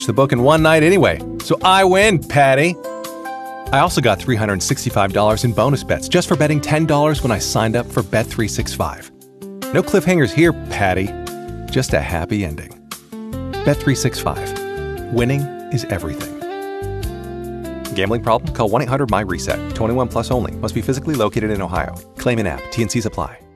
the book in one night anyway. So I win, Patty. I also got $365 in bonus bets just for betting $10 when I signed up for Bet365. No cliffhangers here, Patty. Just a happy ending. Bet365. Winning is everything. Gambling problem? Call 1-800-MY-RESET. 21 plus only. Must be physically located in Ohio. Claim in app. T&Cs apply.